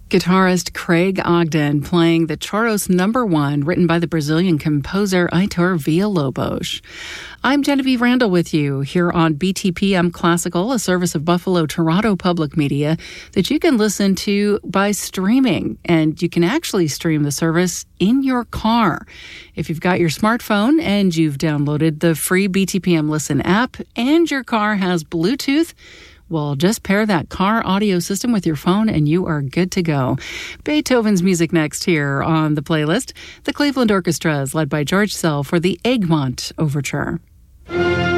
Guitarist Craig Ogden playing the Choros #1, written by the Brazilian composer Heitor Villa-Lobos. I'm Genevieve Randall with you here on BTPM Classical, a service of Buffalo Toronto Public Media that you can listen to by streaming. And you can actually stream the service in your car. If you've got your smartphone and you've downloaded the free BTPM Listen app and your car has Bluetooth, well, just pair that car audio system with your phone and you are good to go. Beethoven's music next here on the playlist. The Cleveland Orchestra is led by George Szell for the Egmont Overture.